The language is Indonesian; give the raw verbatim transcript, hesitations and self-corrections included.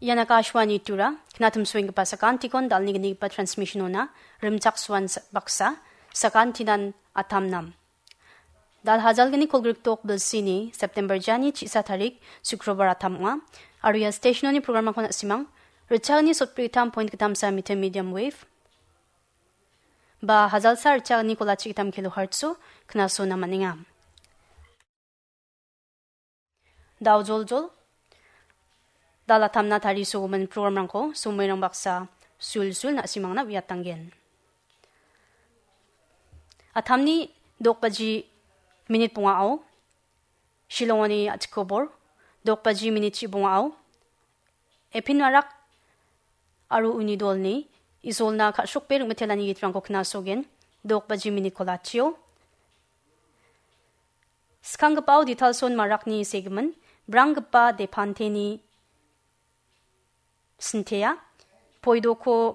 Yana Kashwani Tura, Knatum Swing Pasakantikon, Dalnigni pa transmissionona, Rimchak Swan Baksa, Sakantinan Atamnam. Dal Hazalgani Kolgriktok Bilsini, September Jani, Chisa Tarik, Sukrobar Atamwa, Aria Stationoni Programa Kona Simang, Richani Sotpritam Point Kitamsa Mite Medium Wave, Ba Hazalsa Richani Kolachikitam Kilohertzu, Knaso Namaningam. Dao Joljol, Dalatam na tari so man program ko sumay ng baksa sul-sul na simang na wiyatanggen. At hamni dokpaji minute pungao, shilongoni at kobor, dokpaji minute si pungao, epinarak aru unidol ni, isol na kasukper umetelani yitrang ko knasogen, dokpaji minute kolatio. Skanggapaw di talson marak ni segment, branggapa de panteni Sintea, poido ko